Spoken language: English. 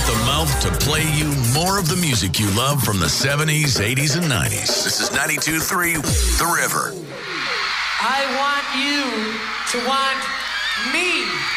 the mouth to play you more of the music you love from the 70s, 80s, and 90s. This is 92.3 The River. I want you to want me.